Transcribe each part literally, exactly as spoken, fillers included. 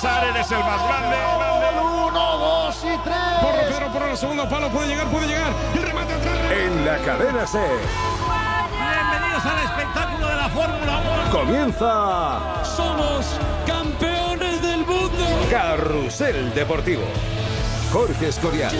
marchar, eres el más grande. Uno, dos y tres. Porro, Pedro, por el segundo palo, puede llegar, puede llegar. El remate atrás. En la cadena SER. Bienvenidos al espectáculo de la Fórmula uno. Comienza. Somos campeones del mundo. Carrusel Deportivo. Jorge Escorial.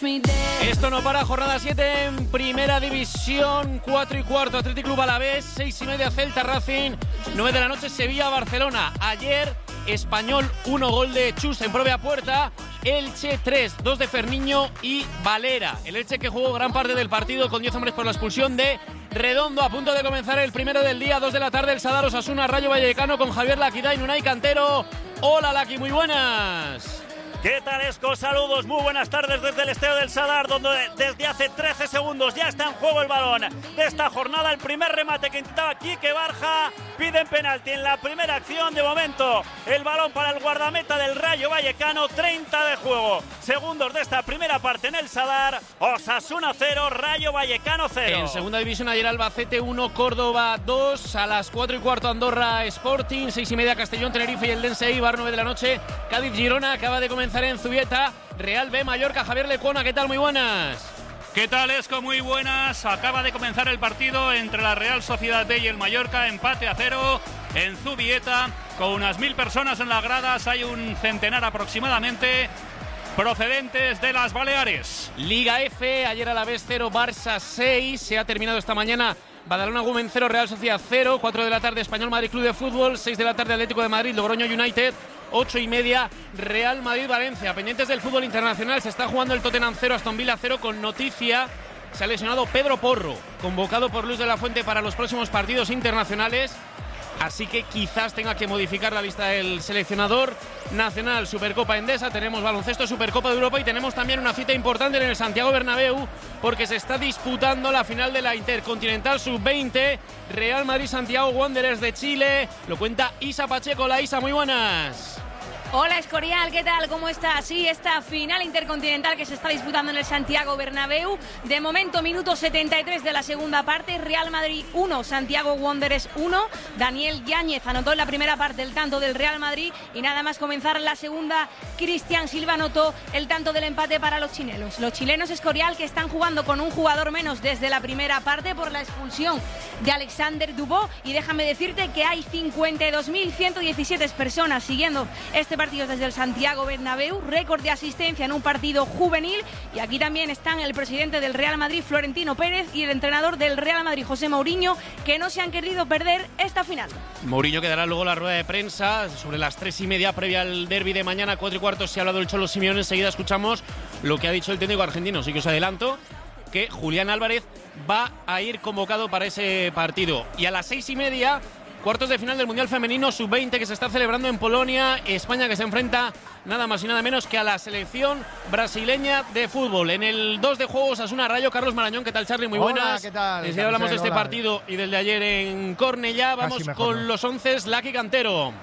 Esto no para, jornada siete en Primera División, cuatro y cuarto Athletic Club Alavés, seis y media Celta Racing, nueve de la noche Sevilla Barcelona. Ayer Español uno, gol de Chus en propia puerta. Elche tres, dos de Ferniño y Valera. El Elche que jugó gran parte del partido con diez hombres por la expulsión de Redondo. A punto de comenzar el primero del día, dos de la tarde, el Sadar Osasuna Rayo Vallecano con Javier Laquidá y Unai Cantero. Hola Laqui, muy buenas. ¿Qué tal, Esco? Saludos, muy buenas tardes desde el Estadio del Sadar, donde desde hace trece segundos ya está en juego el balón de esta jornada. El primer remate que intentaba Quique Barja, piden penalti en la primera acción. De momento, el balón para el guardameta del Rayo Vallecano, treinta de juego. Segundos de esta primera parte en el Sadar. Osasuna cero, Rayo Vallecano cero. En segunda división ayer Albacete uno, Córdoba dos. A las cuatro y cuarto Andorra Sporting, seis y media Castellón Tenerife y el Dense Eibar, nueve de la noche Cádiz Girona. Acaba de comenzar en Zubieta, Real B Mallorca. Javier Lecuona, ¿qué tal? Muy buenas. ¿Qué tal, Esco? Muy buenas. Acaba de comenzar el partido entre la Real Sociedad B y el Mallorca, empate a cero en Zubieta, con unas mil personas en las gradas. Hay un centenar aproximadamente procedentes de las Baleares. Liga F, ayer Alavés cero, Barça seis. Se ha terminado esta mañana Badalona Gumen cero, Real Sociedad cero. cuatro de la tarde Español Madrid Club de Fútbol, seis de la tarde Atlético de Madrid Logroño United, ocho y media Real Madrid Valencia. Pendientes del fútbol internacional, se está jugando el Tottenham cero, Aston Villa cero, con noticia: se ha lesionado Pedro Porro, convocado por Luis de la Fuente para los próximos partidos internacionales. Así que quizás tenga que modificar la lista del seleccionador nacional. Supercopa Endesa, tenemos baloncesto, Supercopa de Europa y tenemos también una cita importante en el Santiago Bernabéu, porque se está disputando la final de la Intercontinental sub veinte, Real Madrid Santiago Wanderers de Chile. Lo cuenta Isa Pacheco. La Isa, muy buenas. Hola Escorial, ¿qué tal? ¿Cómo estás? Sí, esta final intercontinental que se está disputando en el Santiago Bernabéu. De momento, minuto setenta y tres de la segunda parte. Real Madrid uno, Santiago Wanderers uno. Daniel Yáñez anotó en la primera parte el tanto del Real Madrid y nada más comenzar la segunda, Cristian Silva anotó el tanto del empate para los chilenos. Los chilenos, Escorial, que están jugando con un jugador menos desde la primera parte por la expulsión de Alexander Dubó. Y déjame decirte que hay cincuenta y dos mil ciento diecisiete personas siguiendo este partido partidos desde el Santiago Bernabéu, récord de asistencia en un partido juvenil. Y aquí también están el presidente del Real Madrid, Florentino Pérez, y el entrenador del Real Madrid, José Mourinho, que no se han querido perder esta final. Mourinho que dará luego la rueda de prensa sobre las tres y media previa al derbi de mañana, cuatro y cuarto. Se ha hablado del Cholo Simeone. Enseguida escuchamos lo que ha dicho el técnico argentino. Así que os adelanto que Julián Álvarez va a ir convocado para ese partido. Y a las seis y media, cuartos de final del Mundial Femenino sub veinte que se está celebrando en Polonia. España que se enfrenta nada más y nada menos que a la selección brasileña de fútbol. En el dos de juego, Osasuna Rayo. Carlos Marañón, ¿qué tal, Charly? Muy Hola, buenas. ¿qué tal? Enseguida hablamos de este Hola. partido y del de ayer en Cornellá. Vamos con ¿no? los once. Laqui Cantero.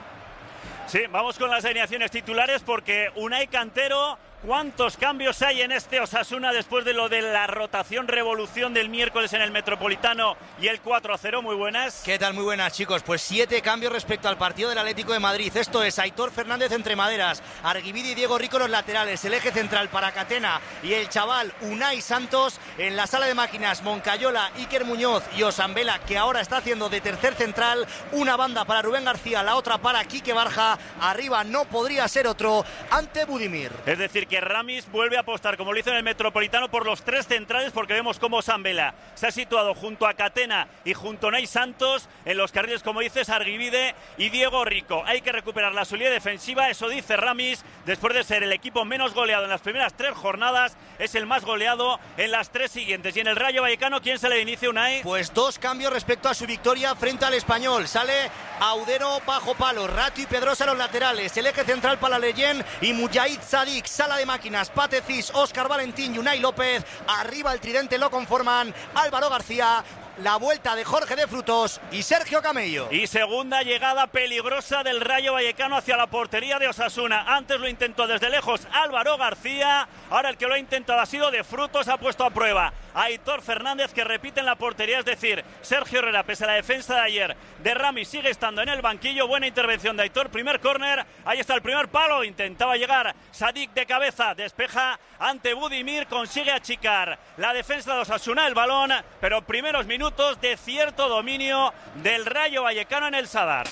Sí, vamos con las alineaciones titulares porque Unai Cantero, ¿cuántos cambios hay en este Osasuna después de lo de la rotación revolución del miércoles en el Metropolitano y el cuatro a cero? Muy buenas. ¿Qué tal? Muy buenas, chicos. Pues siete cambios respecto al partido del Atlético de Madrid. Esto es Aitor Fernández entre maderas, Arguibidi y Diego Rico los laterales, el eje central para Catena y el chaval Unai Santos. En la sala de máquinas, Moncayola, Iker Muñoz y Osambela, que ahora está haciendo de tercer central. Una banda para Rubén García, la otra para Quique Barja. Arriba no podría ser otro ante Budimir. Es decir, que Ramis vuelve a apostar, como lo hizo en el Metropolitano, por los tres centrales, porque vemos cómo Sambela se ha situado junto a Catena y junto a Unai Santos en los carriles, como dices, Arguibide y Diego Rico. Hay que recuperar la solidez defensiva, eso dice Ramis, después de ser el equipo menos goleado en las primeras tres jornadas, es el más goleado en las tres siguientes. Y en el Rayo Vallecano, ¿quién se le inicia, Unai? Pues dos cambios respecto a su victoria frente al Español. Sale Audero bajo palo, Rato y Pedrosa los laterales, el eje central para Leyen y Mujahid Sadik. Sala de máquinas, Patecis, Óscar Valentín y Unai López. Arriba el tridente lo conforman Álvaro García, la vuelta de Jorge de Frutos y Sergio Camello. Y segunda llegada peligrosa del Rayo Vallecano hacia la portería de Osasuna. Antes lo intentó desde lejos Álvaro García, ahora el que lo ha intentado ha sido de Frutos, ha puesto a prueba Aitor Fernández, que repite en la portería, es decir, Sergio Herrera, pese a la defensa de ayer de Rami, sigue estando en el banquillo. Buena intervención de Aitor, primer córner, ahí está el primer palo, intentaba llegar Sadik de cabeza, despeja ante Budimir, consigue achicar la defensa de Osasuna el balón, pero primeros minutos de cierto dominio del Rayo Vallecano en el Sadar.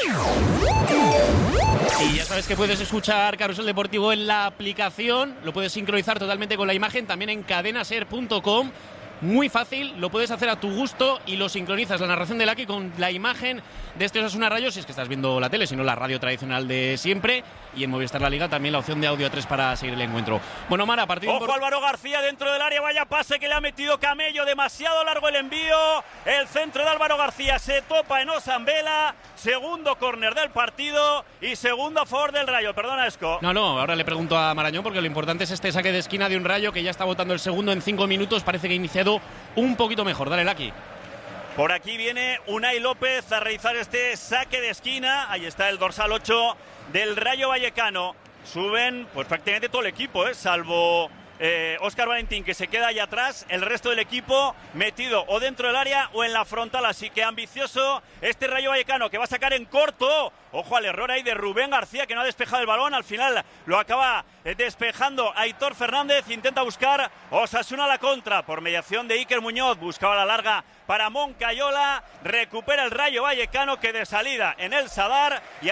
Y ya sabes que puedes escuchar Carrusel Deportivo en la aplicación, lo puedes sincronizar totalmente con la imagen, también en cadenaser punto com. Muy fácil, lo puedes hacer a tu gusto y lo sincronizas la narración del Aki con la imagen de este Osasuna Rayo, si es que estás viendo la tele, si no la radio tradicional de siempre, y en Movistar La Liga también la opción de audio a tres para seguir el encuentro. Bueno, Mara, a partir de... Ojo, Álvaro García dentro del área, vaya pase que le ha metido Camello, demasiado largo el envío, el centro de Álvaro García se topa en Osambela, segundo córner del partido y segundo a favor del Rayo, perdona Esco. No, no, ahora le pregunto a Marañón porque lo importante es este saque de esquina de un Rayo que ya está botando el segundo en cinco minutos, parece que ha iniciado un poquito mejor. Dale, Laki. Por aquí viene Unai López a realizar este saque de esquina. Ahí está el dorsal ocho del Rayo Vallecano. Suben pues prácticamente todo el equipo, ¿eh? salvo eh, Óscar Valentín, que se queda ahí atrás. El resto del equipo metido o dentro del área o en la frontal. Así que ambicioso este Rayo Vallecano, que va a sacar en corto. Ojo al error ahí de Rubén García, que no ha despejado el balón. Al final lo acaba despejando Aitor Fernández. Intenta buscar Osasuna a la contra por mediación de Iker Muñoz. Buscaba la larga para Moncayola. Recupera el Rayo Vallecano, que de salida en el Sadar. Y